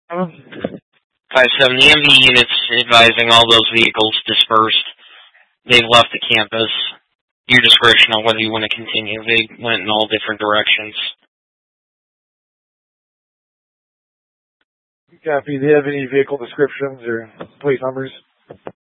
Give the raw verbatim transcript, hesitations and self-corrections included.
five seven, the M V unit's advising all those vehicles dispersed. They've left the campus. Your discretion on whether you want to continue. They went in all different directions. Copy. Do you have any vehicle descriptions or plate numbers?